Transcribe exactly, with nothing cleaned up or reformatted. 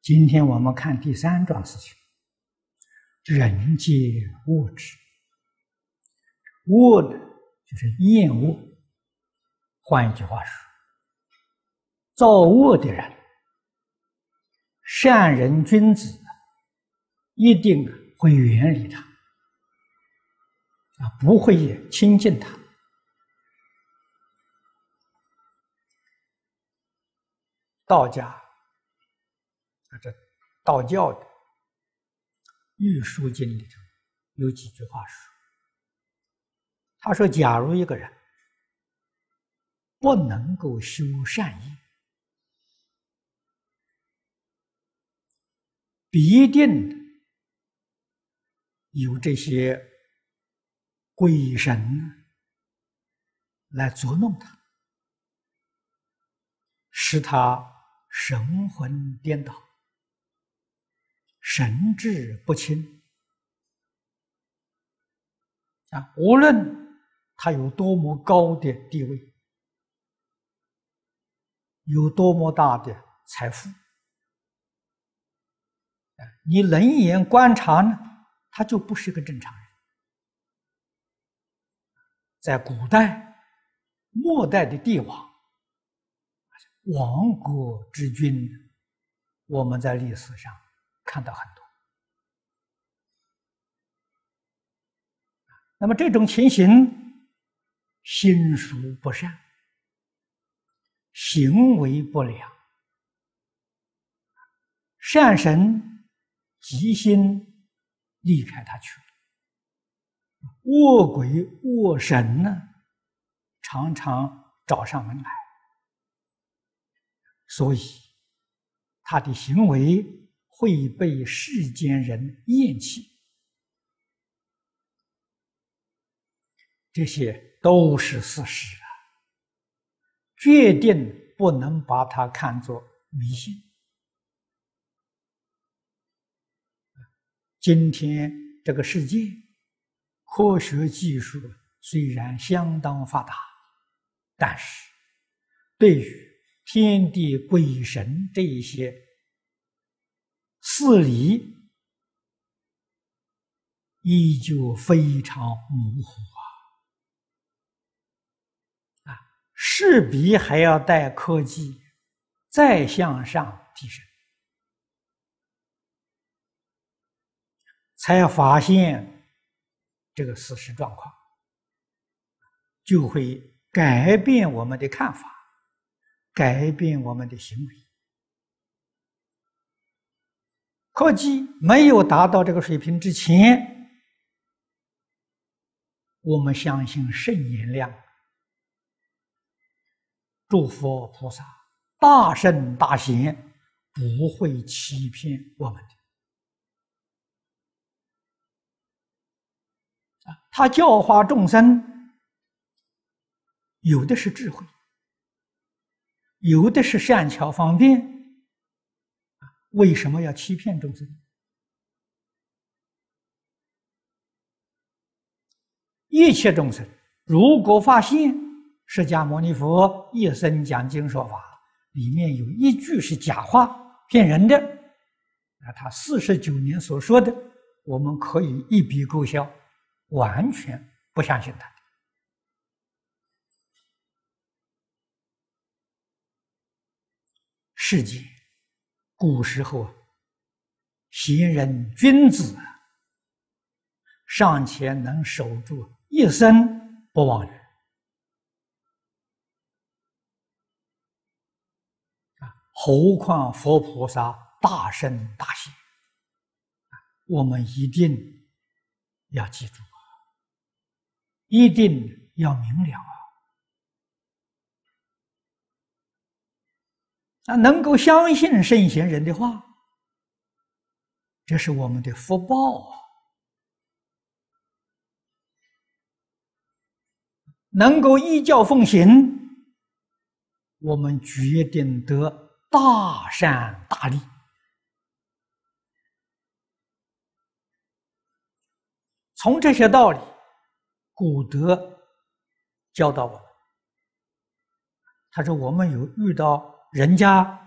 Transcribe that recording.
今天我们看第三桩事情，人皆恶之。恶的就是厌恶。换一句话说，造恶的人，善人君子一定会远离他，啊，不会亲近他。道家啊，这道教的《玉书经》里头有几句话说，他说：假如一个人不能够修善业，必定有这些鬼神来捉弄他，使他神魂颠倒，神志不清啊！无论他有多么高的地位，有多么大的财富，你冷眼观察呢，他就不是个正常人。在古代、末代的帝王、亡国之君，我们在历史上看到很多。那么这种情形，心术不善，行为不良，善神即心离开他去了，恶鬼恶神呢，常常找上门来，所以他的行为会被世间人厌弃。这些都是事实啊，决定不能把它看作迷信。今天这个世界科学技术虽然相当发达，但是对于天地鬼神这一些事理依旧非常模糊啊！啊，势必还要待科技再向上提升，才发现这个事实状况，就会改变我们的看法，改变我们的行为。科技没有达到这个水平之前，我们相信圣言量、诸佛菩萨、大圣大贤不会欺骗我们的。他教化众生，有的是智慧，有的是善巧方便，为什么要欺骗众生？一切众生如果发现释迦牟尼佛一生讲经说法里面有一句是假话骗人的，那他四十九年所说的，我们可以一笔勾销，完全不相信他。世界古时候贤人君子尚且能守住一生不忘人啊，何况佛菩萨大圣大贤，我们一定要记住，一定要明了啊！啊，能够相信圣贤人的话，这是我们的福报啊！能够依教奉行，我们决定得大善大利。从这些道理，古德教导我们，他说我们有遇到人家